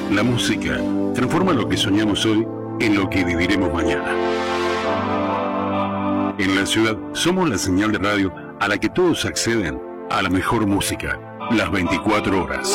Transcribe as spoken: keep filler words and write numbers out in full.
La música transforma lo que soñamos hoy en lo que viviremos mañana. En la ciudad somos la señal de radio a la que todos acceden a la mejor música, las veinticuatro horas.